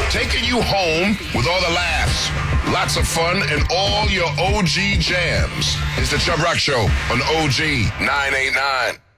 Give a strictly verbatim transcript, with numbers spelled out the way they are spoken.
Taking you home with all the laughs, lots of fun, and all your O G jams. It's the Chubb Rock Show on O G nine eighty-nine.